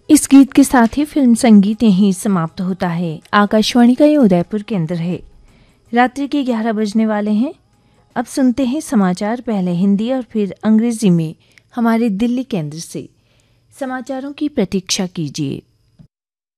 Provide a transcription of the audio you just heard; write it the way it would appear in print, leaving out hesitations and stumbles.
इस गीत के साथ ही फिल्म संगीत यहीं समाप्त होता है। आकाशवाणी का ये उदयपुर केंद्र है। रात्रि के 11 बजने वाले हैं। अब सुनते हैं समाचार, पहले हिंदी और फिर अंग्रेजी में हमारे दिल्ली केंद्र से। समाचारों की प्रतीक्षा कीजिए।